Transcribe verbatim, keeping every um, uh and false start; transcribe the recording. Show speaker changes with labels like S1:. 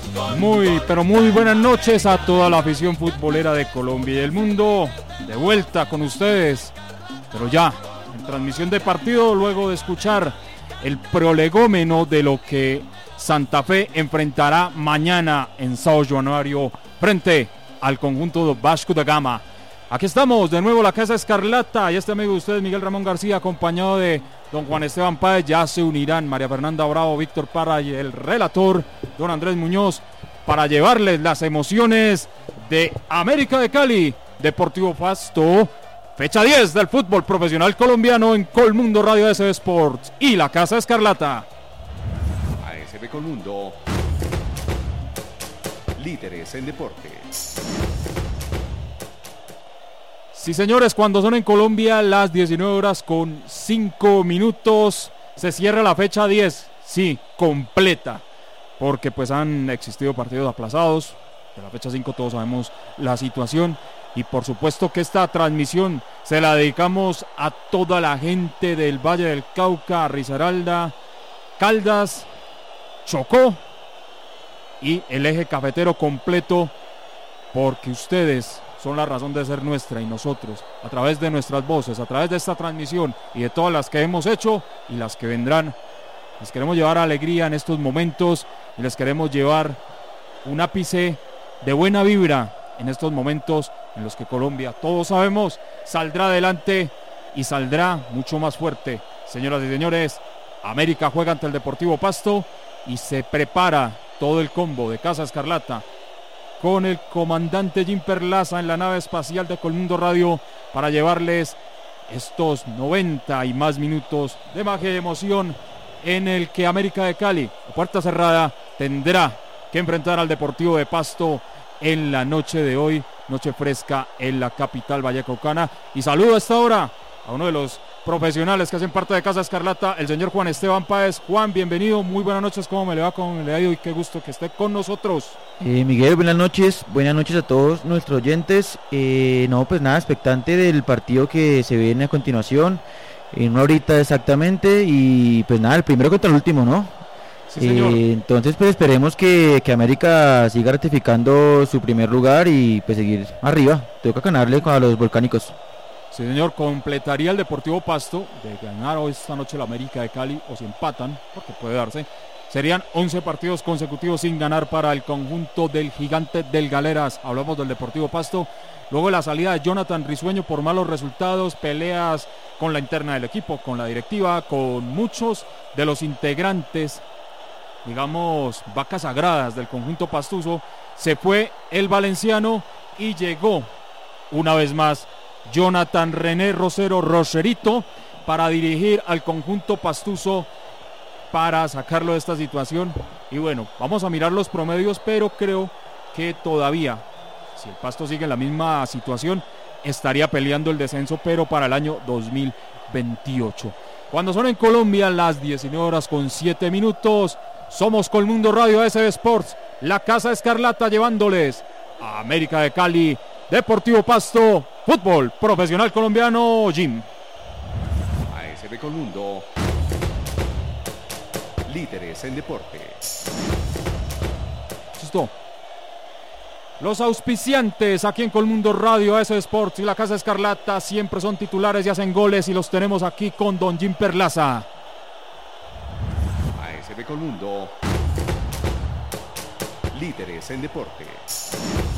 S1: Muy, pero muy buenas noches a toda la afición futbolera de Colombia y del mundo. De vuelta con ustedes, pero ya en transmisión de partido, luego de escuchar el prolegómeno de lo que Santa Fe enfrentará mañana en São Januário frente al conjunto de Vasco da Gama. Aquí estamos de nuevo, la Casa Escarlata, y este amigo de ustedes, Miguel Ramón García, acompañado de don Juan Esteban Páez. Ya se unirán María Fernanda Bravo, Víctor Parra y el relator, don Andrés Muñoz, para llevarles las emociones de América de Cali, Deportivo Pasto, fecha diez del fútbol profesional colombiano en Colmundo Radio A S B Sports y la Casa Escarlata.
S2: A S B Colmundo, líderes en deportes.
S1: Sí, señores, cuando son en Colombia las diecinueve horas con cinco minutos, se cierra la fecha diez, sí, completa, porque pues han existido partidos aplazados. De la fecha cinco todos sabemos la situación, y por supuesto que esta transmisión se la dedicamos a toda la gente del Valle del Cauca, Risaralda, Caldas, Chocó y el eje cafetero completo, porque ustedes son la razón de ser nuestra, y nosotros, a través de nuestras voces, a través de esta transmisión y de todas las que hemos hecho y las que vendrán, les queremos llevar alegría en estos momentos y les queremos llevar un ápice de buena vibra en estos momentos en los que Colombia, todos sabemos, saldrá adelante y saldrá mucho más fuerte. Señoras y señores, América juega ante el Deportivo Pasto y se prepara todo el combo de Casa Escarlata con el comandante Jim Perlaza en la nave espacial de Colmundo Radio para llevarles estos noventa y más minutos de magia y emoción en el que América de Cali, a puerta cerrada, tendrá que enfrentar al Deportivo de Pasto en la noche de hoy, noche fresca en la capital vallecaucana. Y saludo a esta hora a uno de los profesionales que hacen parte de Casa Escarlata, el señor Juan Esteban Páez. Juan, bienvenido, muy buenas noches, ¿cómo me le va? ¿Cómo me le ha ido? Y qué gusto que esté con nosotros.
S3: Eh, Miguel, buenas noches, buenas noches a todos nuestros oyentes. Eh, no, pues nada, expectante del partido que se viene a continuación, en una horita exactamente, y pues nada, el primero contra el último, ¿no?
S1: Sí, señor.
S3: Eh, entonces pues esperemos que, que América siga ratificando su primer lugar y pues seguir arriba. Toca ganarle a los volcánicos.
S1: Sí, señor, completaría el Deportivo Pasto de ganar hoy esta noche la América de Cali, o si empatan, porque puede darse, serían once partidos consecutivos sin ganar para el conjunto del gigante del Galeras. Hablamos del Deportivo Pasto. Luego la salida de Jonathan Risueño por malos resultados, peleas con la interna del equipo, con la directiva, con muchos de los integrantes, digamos, vacas sagradas del conjunto pastuso. Se fue el valenciano y llegó una vez más Jonathan René Rosero Roserito para dirigir al conjunto pastuso, para sacarlo de esta situación. Y bueno, vamos a mirar los promedios, pero creo que todavía, si el Pasto sigue en la misma situación, estaría peleando el descenso, pero para el año dos mil veintiocho. Cuando son en Colombia las diecinueve horas con siete minutos, somos Colmundo Radio A S B Sports, la Casa Escarlata, llevándoles a América de Cali, Deportivo Pasto, fútbol profesional colombiano. Jim.
S2: A S B Colmundo, líderes en deportes.
S1: Listo. Los auspiciantes aquí en Colmundo Radio, A S B Sports y la Casa Escarlata siempre son titulares y hacen goles, y los tenemos aquí con don Jim Perlaza.
S2: A S B Colmundo, líderes en deportes.